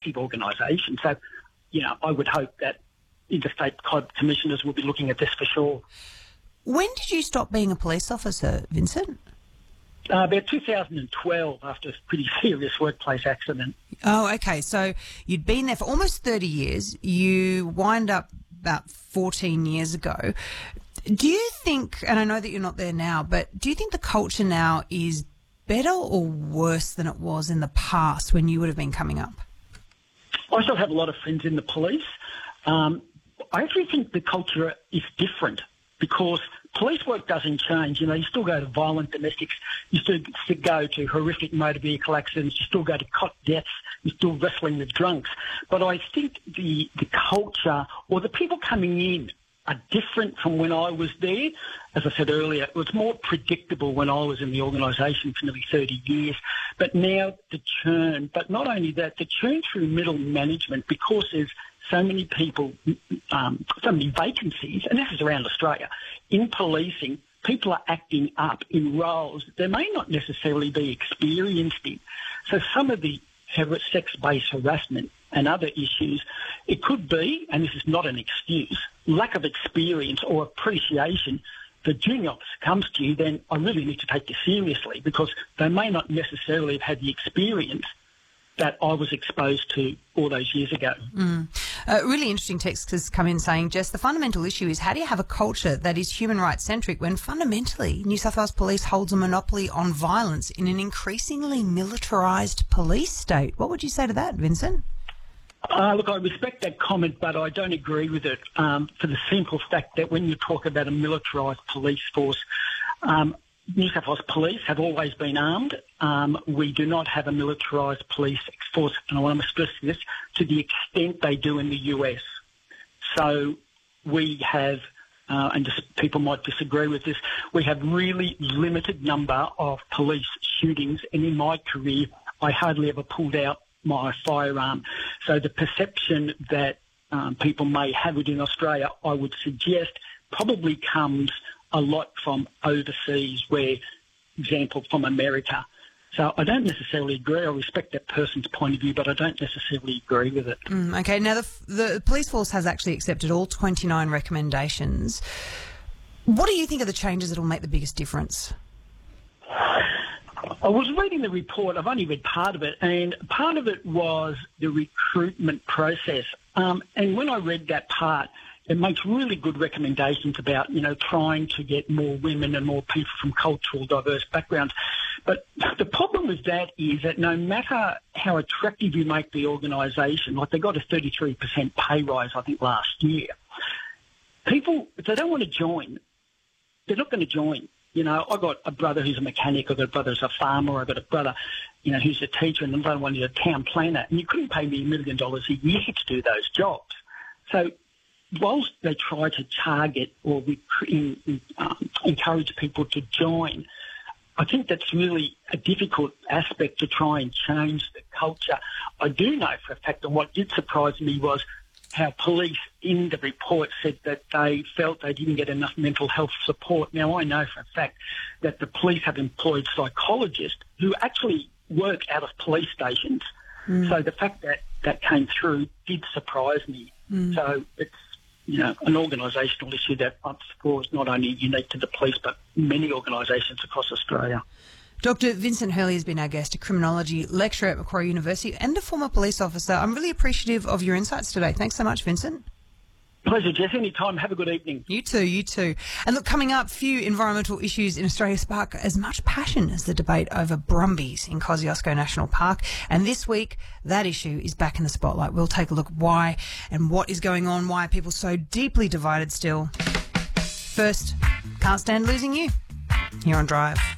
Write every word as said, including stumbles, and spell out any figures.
collective organisation. So, you know, I would hope that interstate commissioners will be looking at this for sure. When did you stop being a police officer, Vincent? Uh, about two thousand twelve, after a pretty serious workplace accident. Oh, okay. So you'd been there for almost thirty years. You wind up about fourteen years ago. Do you think, and I know that you're not there now, but do you think the culture now is better or worse than it was in the past when you would have been coming up? I still have a lot of friends in the police. Um, I actually think the culture is different because police work doesn't change. You know, you still go to violent domestics, you still go to horrific motor vehicle accidents, you still go to cot deaths, you're still wrestling with drunks. But I think the, the culture or the people coming in are different from when I was there. As I said earlier, it was more predictable when I was in the organisation for nearly thirty years. But now the churn, but not only that, the churn through middle management, because there's so many people, um, so many vacancies, and this is around Australia, in policing, people are acting up in roles that they may not necessarily be experienced in. So some of the sex-based harassment and other issues, it could be, and this is not an excuse, lack of experience or appreciation. The junior officer comes to you, then I really need to take you seriously because they may not necessarily have had the experience that I was exposed to all those years ago. Mm. A really interesting text has come in saying, Jess, the fundamental issue is how do you have a culture that is human rights centric when fundamentally New South Wales Police holds a monopoly on violence in an increasingly militarised police state? What would you say to that, Vincent? Uh, look, I respect that comment, but I don't agree with it um, for the simple fact that when you talk about a militarised police force, um, New South Wales Police have always been armed. Um, we do not have a militarised police force, and I want to stress this, to the extent they do in the U S. So we have, uh, and just people might disagree with this, we have really limited number of police shootings, and in my career, I hardly ever pulled out my firearm. So the perception that um, people may have it in Australia, I would suggest, probably comes a lot from overseas, where, example, from America. So I don't necessarily agree. I respect that person's point of view, but I don't necessarily agree with it. Mm, okay, now the, the police force has actually accepted all twenty-nine recommendations. What do you think are the changes that will make the biggest difference? I was reading the report. I've only read part of it, and part of it was the recruitment process. Um, and when I read that part, it makes really good recommendations about, you know, trying to get more women and more people from cultural diverse backgrounds. But the problem with that is that no matter how attractive you make the organisation, like they got a thirty-three percent pay rise, I think, last year, people, if they don't want to join, they're not going to join. You know, I've got a brother who's a mechanic, I've got a brother who's a farmer, I've got a brother, you know, who's a teacher, and another one who's a town planner, and you couldn't pay me a million dollars a year to do those jobs. So whilst they try to target or um, encourage people to join, I think that's really a difficult aspect to try and change the culture. I do know for a fact, and what did surprise me was how police in the report said that they felt they didn't get enough mental health support. Now, I know for a fact that the police have employed psychologists who actually work out of police stations. Mm. So the fact that that came through did surprise me. Mm. So it's, you know, an organisational issue that I'm sure is not only unique to the police, but many organisations across Australia. Doctor Vincent Hurley has been our guest, a criminology lecturer at Macquarie University and a former police officer. I'm really appreciative of your insights today. Thanks so much, Vincent. Pleasure, Jess. Anytime. Have a good evening. You too, you too. And look, coming up, few environmental issues in Australia spark as much passion as the debate over brumbies in Kosciuszko National Park. And this week, that issue is back in the spotlight. We'll take a look why and what is going on, why are people so deeply divided still. First, Can't Stand Losing You, here on Drive.